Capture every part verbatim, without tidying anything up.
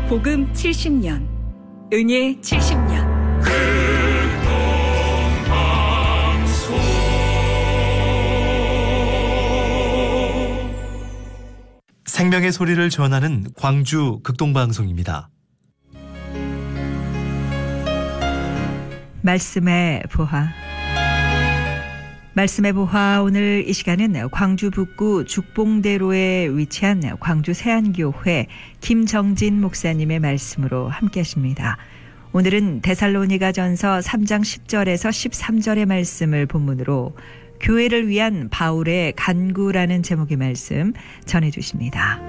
복음 칠십 년, 은혜 칠십 년. 생명의 소리를 전하는 광주 극동방송입니다. 말씀의 보화. 말씀의 보화, 오늘 이 시간은 광주 북구 죽봉대로에 위치한 광주 세안교회 김정진 목사님의 말씀으로 함께 하십니다. 오늘은 데살로니가전서 삼 장 십 절에서 십삼 절의 말씀을 본문으로 교회를 위한 바울의 간구라는 제목의 말씀 전해 주십니다.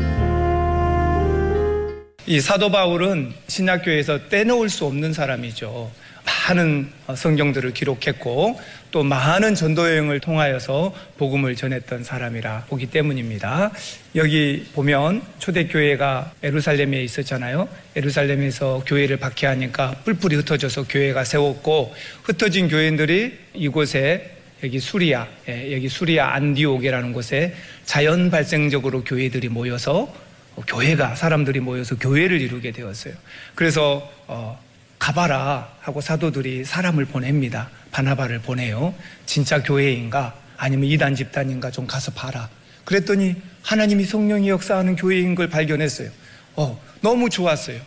이 사도 바울은 신약교회에서 떼놓을 수 없는 사람이죠. 많은 성경들을 기록했고 또 많은 전도여행을 통하여서 복음을 전했던 사람이라 보기 때문입니다. 여기 보면 초대교회가 예루살렘에 있었잖아요. 예루살렘에서 교회를 박해하니까 뿔뿔이 흩어져서 교회가 세웠고, 흩어진 교인들이 이곳에 여기 수리아, 여기 수리아 안디옥이라는 곳에 자연 발생적으로 교회들이 모여서 교회가 사람들이 모여서 교회를 이루게 되었어요. 그래서 어, 가봐라 하고 사도들이 사람을 보냅니다. 바나바를 보내요. 진짜 교회인가 아니면 이단 집단인가 좀 가서 봐라. 그랬더니 하나님이 성령이 역사하는 교회인 걸 발견했어요. 어, 너무 좋았어요.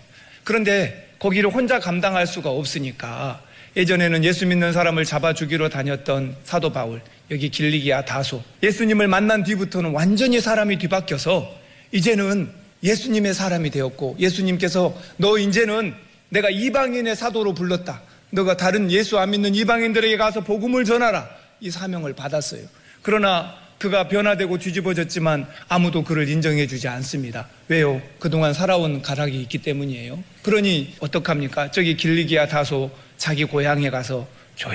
그런데 거기를 혼자 감당할 수가 없으니까 예전에는 예수 믿는 사람을 잡아 죽이러 다녔던 사도 바울, 여기 길리기아 다소, 예수님을 만난 뒤부터는 완전히 사람이 뒤바뀌어서 이제는 예수님의 사람이 되었고, 예수님께서 너 이제는 내가 이방인의 사도로 불렀다, 너가 다른 예수 안 믿는 이방인들에게 가서 복음을 전하라, 이 사명을 받았어요. 그러나 그가 변화되고 뒤집어졌지만 아무도 그를 인정해 주지 않습니다. 왜요? 그동안 살아온 가락이 있기 때문이에요. 그러니 어떡합니까? 저기 길리기아 다소 자기 고향에 가서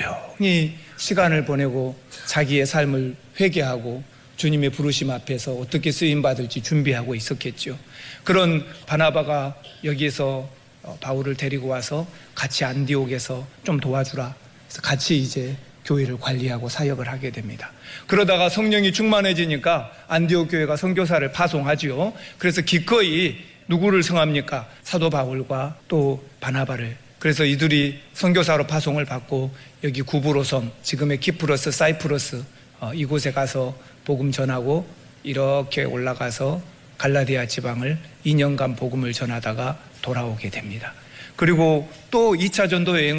조용히 시간을 보내고 자기의 삶을 회개하고 주님의 부르심 앞에서 어떻게 쓰임받을지 준비하고 있었겠죠. 그런 바나바가 여기에서 바울을 데리고 와서 같이 안디옥에서 좀 도와주라, 그래서 같이 이제 교회를 관리하고 사역을 하게 됩니다. 그러다가 성령이 충만해지니까 안디옥 교회가 선교사를 파송하지요. 그래서 기꺼이 누구를 성합니까? 사도 바울과 또 바나바를. 그래서 이들이 선교사로 파송을 받고 여기 구브로섬, 지금의 키프러스, 사이프러스 어, 이곳에 가서 복음 전하고 이렇게 올라가서 갈라디아 지방을 이 년간 복음을 전하다가 돌아오게 됩니다. 그리고 또 이 차 전도 여행